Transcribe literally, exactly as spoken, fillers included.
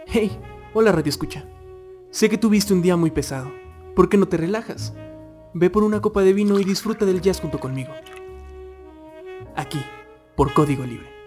Hey, hola Radio Escucha. Sé que tuviste un día muy pesado. ¿Por qué no te relajas? Ve por una copa de vino y disfruta del jazz junto conmigo. Aquí, por Código Libre.